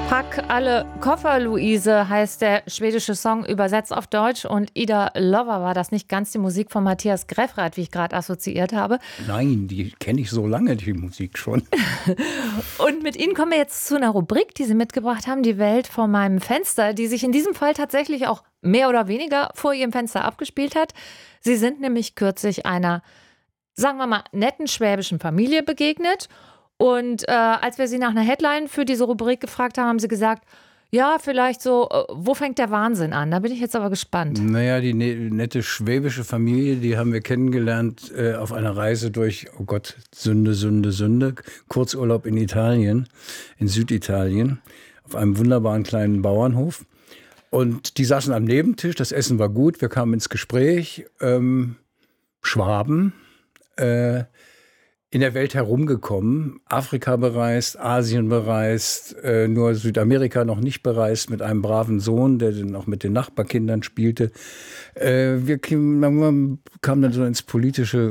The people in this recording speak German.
Pack alle Koffer, Luise, heißt der schwedische Song, übersetzt auf Deutsch. Und Ida Lover war das nicht ganz die Musik von Matthias Greffrath, wie ich gerade assoziiert habe. Nein, die kenne ich so lange, die Musik schon. Und mit Ihnen kommen wir jetzt zu einer Rubrik, die Sie mitgebracht haben, die Welt vor meinem Fenster, die sich in diesem Fall tatsächlich auch mehr oder weniger vor Ihrem Fenster abgespielt hat. Sie sind nämlich kürzlich einer, sagen wir mal, netten schwäbischen Familie begegnet. Und als wir Sie nach einer Headline für diese Rubrik gefragt haben, haben Sie gesagt, ja, vielleicht so, wo fängt der Wahnsinn an? Da bin ich jetzt aber gespannt. Naja, die nette schwäbische Familie, die haben wir kennengelernt auf einer Reise durch, oh Gott, Sünde, Sünde, Sünde, Kurzurlaub in Italien, in Süditalien, auf einem wunderbaren kleinen Bauernhof. Und die saßen am Nebentisch, das Essen war gut, wir kamen ins Gespräch, Schwaben, in der Welt herumgekommen, Afrika bereist, Asien bereist, nur Südamerika noch nicht bereist, mit einem braven Sohn, der dann auch mit den Nachbarkindern spielte. Wir kamen dann so ins politische